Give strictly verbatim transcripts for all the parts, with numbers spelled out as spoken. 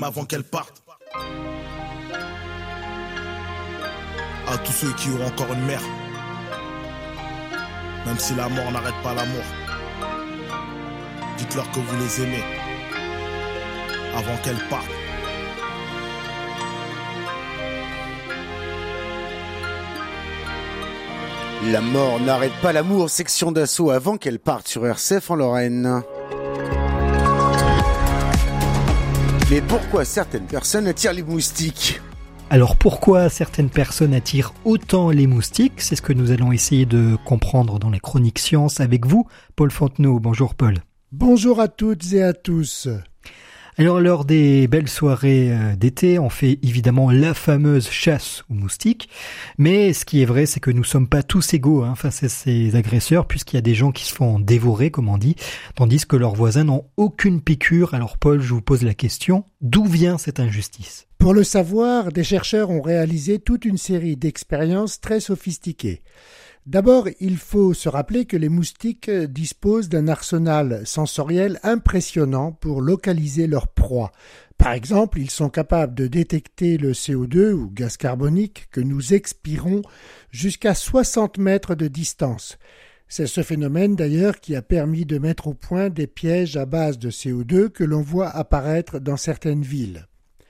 avant qu'elle parte. À tous ceux qui auront encore une mère, même si la mort n'arrête pas l'amour, dites-leur que vous les aimez avant qu'elle parte. La mort n'arrête pas l'amour, section d'assaut avant qu'elle parte sur R C F en Lorraine. Mais pourquoi certaines personnes attirent les moustiques ? Alors pourquoi certaines personnes attirent autant les moustiques ? C'est ce que nous allons essayer de comprendre dans les chroniques sciences avec vous, Paul Fontenot. Bonjour Paul. Bonjour à toutes et à tous. Alors lors des belles soirées d'été, on fait évidemment la fameuse chasse aux moustiques. Mais ce qui est vrai, c'est que nous sommes pas tous égaux hein, face à ces agresseurs, puisqu'il y a des gens qui se font dévorer, comme on dit, tandis que leurs voisins n'ont aucune piqûre. Alors Paul, je vous pose la question, d'où vient cette injustice ? Pour le savoir, des chercheurs ont réalisé toute une série d'expériences très sophistiquées. D'abord, il faut se rappeler que les moustiques disposent d'un arsenal sensoriel impressionnant pour localiser leur proie. Par exemple, ils sont capables de détecter le C O deux ou gaz carbonique que nous expirons jusqu'à soixante mètres de distance. C'est ce phénomène d'ailleurs qui a permis de mettre au point des pièges à base de C O deux que l'on voit apparaître dans certaines villes.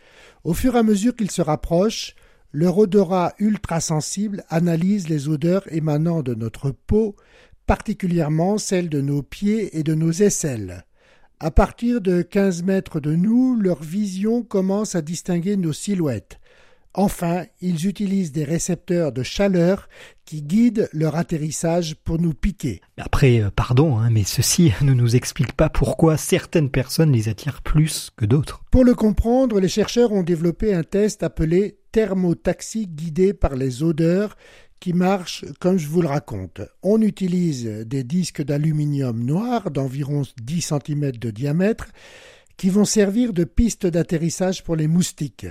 Au fur et à mesure qu'ils se rapprochent, leur odorat ultrasensible analyse les odeurs émanant de notre peau, particulièrement celles de nos pieds et de nos aisselles. À partir de quinze mètres de nous, leur vision commence à distinguer nos silhouettes. Enfin, ils utilisent des récepteurs de chaleur qui guident leur atterrissage pour nous piquer. Après, pardon, hein, mais ceci ne nous explique pas pourquoi certaines personnes les attirent plus que d'autres. Pour le comprendre, les chercheurs ont développé un test appelé thermotaxie guidé par les odeurs qui marche comme je vous le raconte. On utilise des disques d'aluminium noir d'environ dix centimètres de diamètre qui vont servir de piste d'atterrissage pour les moustiques.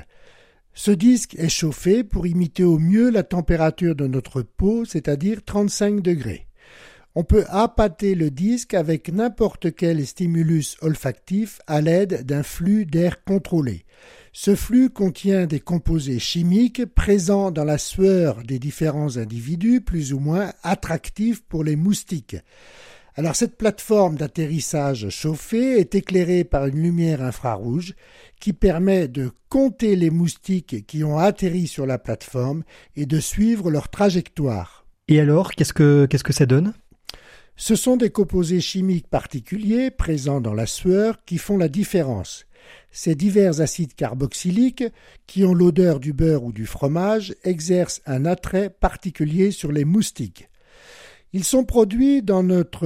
Ce disque est chauffé pour imiter au mieux la température de notre peau, c'est-à-dire trente-cinq degrés. On peut appâter le disque avec n'importe quel stimulus olfactif à l'aide d'un flux d'air contrôlé. Ce flux contient des composés chimiques présents dans la sueur des différents individus, plus ou moins attractifs pour les moustiques. Alors cette plateforme d'atterrissage chauffée est éclairée par une lumière infrarouge qui permet de compter les moustiques qui ont atterri sur la plateforme et de suivre leur trajectoire. Et alors, qu'est-ce que, qu'est-ce que ça donne ? Ce sont des composés chimiques particuliers présents dans la sueur qui font la différence. Ces divers acides carboxyliques, qui ont l'odeur du beurre ou du fromage, exercent un attrait particulier sur les moustiques. Ils sont produits dans notre